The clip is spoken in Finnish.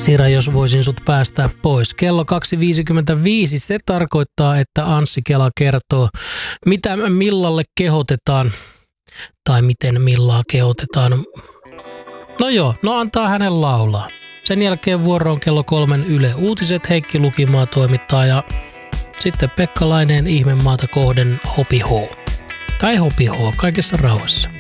Sira, jos voisin sut päästää pois. Kello 2.55. Se tarkoittaa, että Anssi Kela kertoo, mitä Millalle kehotetaan. Tai miten Millaa kehotetaan. No joo, antaa hänen laulaa. Sen jälkeen vuoroon kello 3 Yle Uutiset, Heikki Lukimaa toimittaa ja sitten Pekka Laineen Ihmemaata kohden Hopi H. Tai Hopi H, kaikessa rauhassa.